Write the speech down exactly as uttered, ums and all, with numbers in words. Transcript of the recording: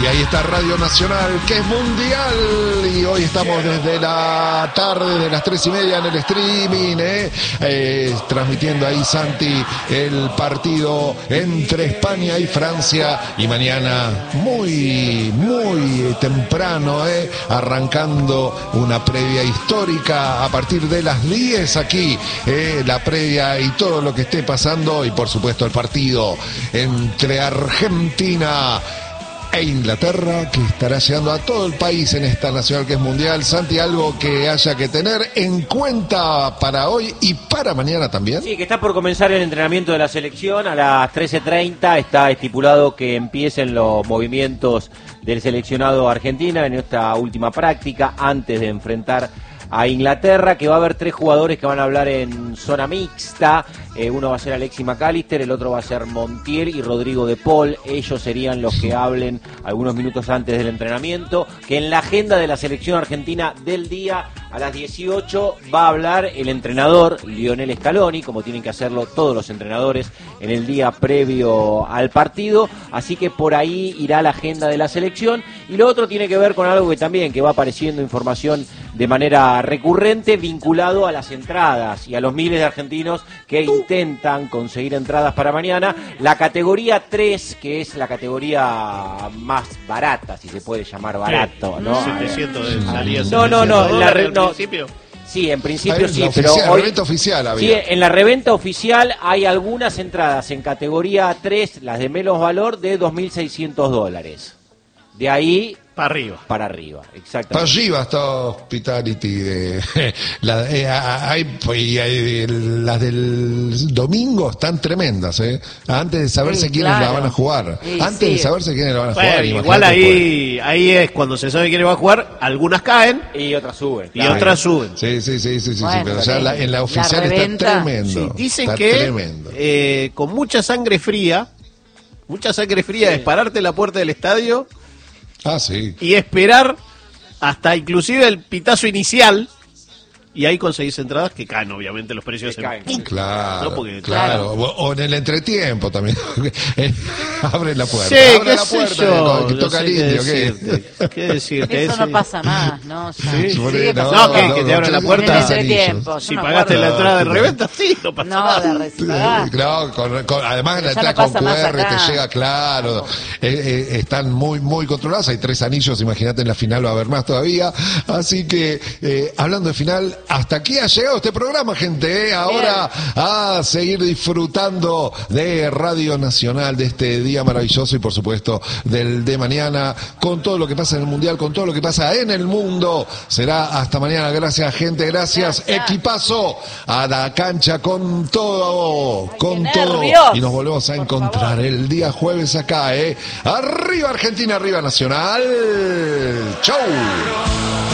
Y ahí está Radio Nacional, que es mundial, y hoy estamos desde la tarde de las tres y media en el streaming, ¿eh? Eh, transmitiendo ahí, Santi, el partido entre España y Francia, y mañana muy, muy temprano, ¿eh? Arrancando una previa histórica a partir de las diez aquí, ¿eh? La previa y todo lo que esté pasando, y por supuesto el partido entre Argentina e Inglaterra, que estará llegando a todo el país en esta nacional que es mundial. Santi, algo que haya que tener en cuenta para hoy y para mañana también. Sí, que está por comenzar el entrenamiento de la selección. A las trece treinta está estipulado que empiecen los movimientos del seleccionado argentino en esta última práctica antes de enfrentar a Inglaterra, que va a haber tres jugadores que van a hablar en zona mixta. Eh, uno va a ser Alexis McAllister, el otro va a ser Montiel y Rodrigo de Paul. Ellos serían los que hablen algunos minutos antes del entrenamiento. Que en la agenda de la selección argentina del día, a las dieciocho, va a hablar el entrenador Lionel Scaloni, como tienen que hacerlo todos los entrenadores en el día previo al partido. Así que por ahí irá la agenda de la selección. Y lo otro tiene que ver con algo que también que va apareciendo información de manera recurrente, vinculado a las entradas y a los miles de argentinos que intentan conseguir entradas para mañana. La categoría tres, que es la categoría más barata, si se puede llamar barato, ¿no? setecientos de salida. No, no, no, en la re, no, principio. Sí, en principio Ahí, sí, la pero oficial, hoy, la reventa oficial había. Sí, en la reventa oficial hay algunas entradas en categoría tres, las de menos valor, de dos mil seiscientos dólares. De ahí para arriba. Para arriba, exactamente. Para arriba está Hospitality. De, la, eh, hay, y hay, las del domingo están tremendas, ¿eh? Antes de saberse Sí, quiénes claro. la van a jugar. Sí, Antes sí. de saberse quiénes la van a Bueno, jugar. igual ahí, ahí es cuando se sabe quién va a jugar, algunas caen Y otras suben. y claro. otras suben. Sí, sí, sí, sí, sí, Bueno, sí, pero ya sí. la, en la La oficial reventa, está tremendo. Sí, dicen está que tremendo. eh, con mucha sangre fría, mucha sangre fría Sí. es pararte en la puerta del estadio Ah, sí. y esperar hasta inclusive el pitazo inicial, y ahí conseguís entradas que caen obviamente los precios Que en caen. ¡pum! Claro, No, porque- claro. O, o en el entretiempo también. Abre la puerta. Sí, abre qué la sé puerta. yo, que no toca sé el qué indio, ¿qué? decirte, qué decirte, Eso no ese- pasa más, ¿no? Ya, Sí. sigue No, pasando. No, que- que te abran la no, puerta. En el anillos. entretiempo. Si yo me pagaste la acuerdo. entrada de No, reventa, sí, no pasa No, nada. de recién. Claro, con, con- además Pero la ya entrada no con pasa Q más R acá. te llega claro. Eh, eh, están muy, muy controladas. Hay tres anillos, imagínate en la final va a haber más todavía. Así que, eh, hablando de final, hasta aquí ha llegado este programa, gente. ¿eh? Ahora a seguir disfrutando de Radio Nacional, de este día maravilloso y por supuesto del de mañana, con todo lo que pasa en el Mundial, con todo lo que pasa en el mundo. Será hasta mañana. Gracias, gente. Gracias, Gracias. equipazo. A la cancha con todo, Ay, con qué todo. nervios. Y nos volvemos a Por encontrar favor. el día jueves acá, ¿eh? Arriba Argentina, arriba Nacional. Chau.